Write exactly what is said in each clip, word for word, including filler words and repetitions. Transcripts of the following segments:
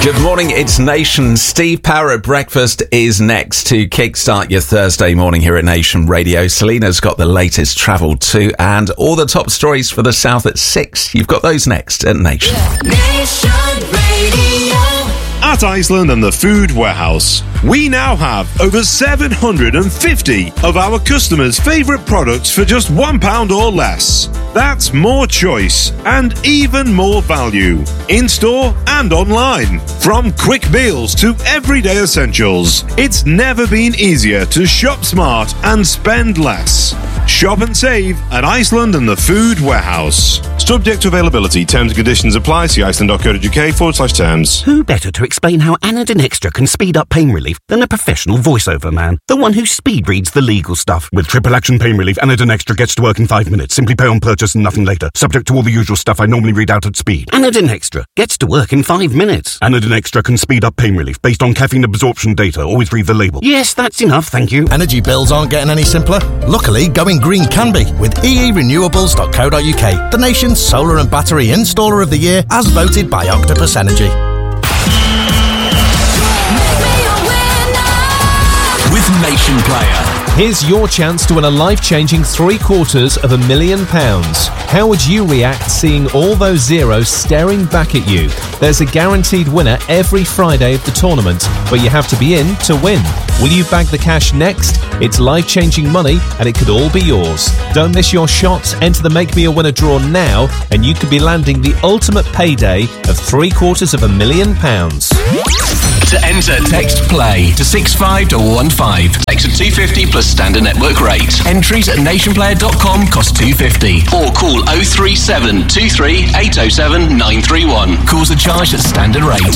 Good morning, it's Nation. Steve Power at breakfast is next to kickstart your Thursday morning here at Nation Radio. Selena's got the latest travel too, and all the top stories for the South at six. You've got those next at Nation. Nation Radio. At Iceland and the Food Warehouse, we now have over seven hundred fifty of our customers' favourite products for just one pound or less. That's more choice and even more value, in-store and online. From quick meals to everyday essentials, it's never been easier to shop smart and spend less. Shop and save at Iceland and the Food Warehouse. Subject to availability, terms and conditions apply. See iceland.co.uk forward slash terms. Who better to explain how Anadin Extra can speed up pain relief than a professional voiceover man? The one who speed reads the legal stuff. With triple action pain relief, Anadin Extra gets to work in five minutes. Simply pay on purchase and nothing later. Subject to all the usual stuff I normally read out at speed. Anadin Extra gets to work in five minutes. Anadin Extra can speed up pain relief based on caffeine absorption data. Always read the label. Yes, that's enough, thank you. Energy bills aren't getting any simpler. Luckily, going green can be with e e renewables dot co dot uk, the nation's solar and battery installer of the year as voted by Octopus Energy. With Nation Player. Here's your chance to win a life-changing three quarters of a million pounds. How would you react seeing all those zeros staring back at you? There's a guaranteed winner every Friday of the tournament, but you have to be in to win. Will you bag the cash next? It's life-changing money and it could all be yours. Don't miss your shot. Enter the Make Me a Winner draw now and you could be landing the ultimate payday of three quarters of a million pounds. To enter, text PLAY to six five one one five. Text at two fifty plus standard network rate. Entries at nationplayer dot com cost two fifty. Or call oh three seven two three eight oh seven nine three one. Calls are charged at standard rate.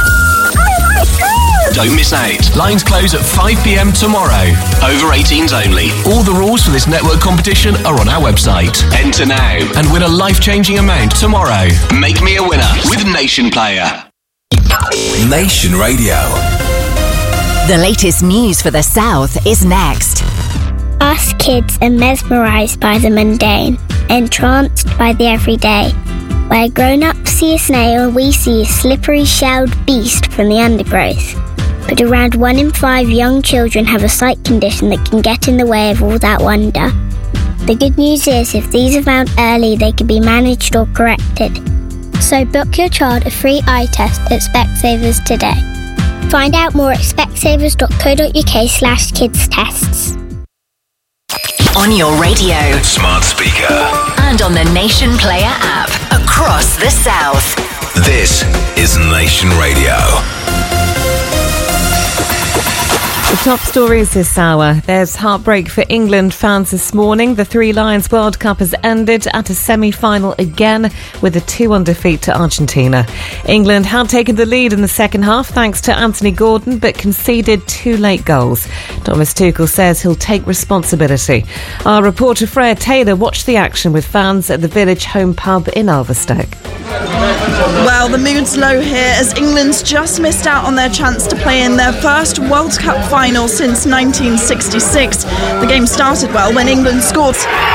Don't miss out. Lines close at five p.m. tomorrow. Over eighteens only. All the rules for this network competition are on our website. Enter now and win a life-changing amount tomorrow. Make me a winner with Nation Player. Nation Radio. The latest news for the South is next. Us kids are mesmerised by the mundane, entranced by the everyday. Where grown-ups see a snail, we see a slippery shelled beast from the undergrowth. But around one in five young children have a sight condition that can get in the way of all that wonder. The good news is, if these are found early, they can be managed or corrected. So book your child a free eye test at Specsavers today. Find out more at specsavers dot co dot uk slash kids tests. On your radio, Smart speaker. and on the Nation Player app across the South. This is Nation Radio. The top stories this hour. There's heartbreak for England fans this morning. The Three Lions World Cup has ended at a semi-final again with a two one defeat to Argentina. England had taken the lead in the second half thanks to Anthony Gordon, but conceded two late goals. Thomas Tuchel says he'll take responsibility. Our reporter Freya Taylor watched the action with fans at the Village home pub in Ulverstoke. Well, the mood's low here as England's just missed out on their chance to play in their first World Cup final since nineteen sixty-six. The game started well when England scored.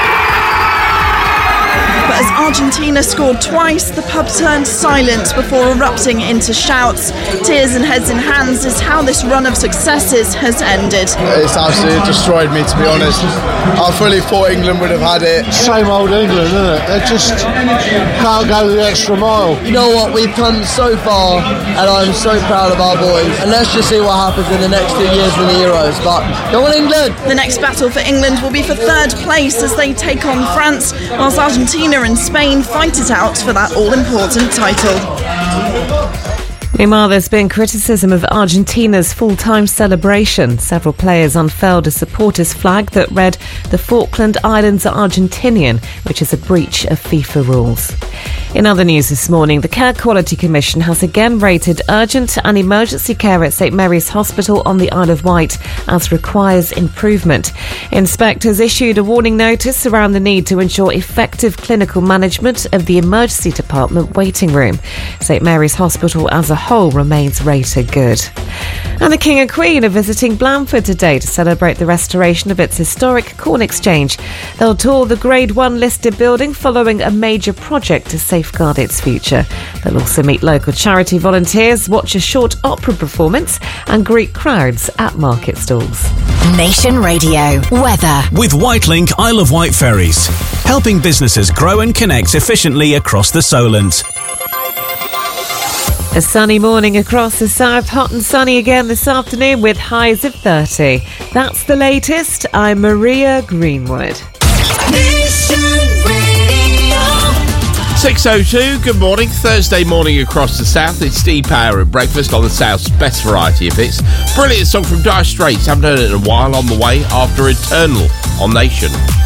But as Argentina scored twice, the pub turned silent before erupting into shouts. Tears and heads in hands is how this run of successes has ended. It's absolutely destroyed me, to be honest. I fully thought England would have had it. Same old England, isn't it? They just can't go the extra mile. You know what, we've come so far and I'm so proud of our boys. And let's just see what happens in the next few years with the Euros. But go on England! The next battle for England will be for third place as they take on France, whilst Argentina and Spain fight it out for that all-important title. Meanwhile, there's been criticism of Argentina's full-time celebration. Several players unfurled a supporters' flag that read, "The Falkland Islands are Argentinian," which is a breach of FIFA rules. In other news this morning, the Care Quality Commission has again rated urgent and emergency care at St Mary's Hospital on the Isle of Wight as requires improvement. Inspectors issued a warning notice around the need to ensure effective clinical management of the emergency department waiting room. St Mary's Hospital as a whole remains rated good. And the King and Queen are visiting Blandford today to celebrate the restoration of its historic Corn Exchange. They'll tour the Grade one listed building following a major project to safeguard its future. They'll also meet local charity volunteers, watch a short opera performance and greet crowds at market stalls. Nation Radio weather. With Whitelink Isle of Wight ferries, helping businesses grow and connect efficiently across the Solent. A sunny morning across the south, hot and sunny again this afternoon with highs of thirty. That's the latest. I'm Maria Greenwood. six oh two, good morning. Thursday morning across the south. It's Steve Power at breakfast on the south's best variety of hits. Brilliant song from Dire Straits. Haven't heard it in a while. On the way after Eternal on Nation.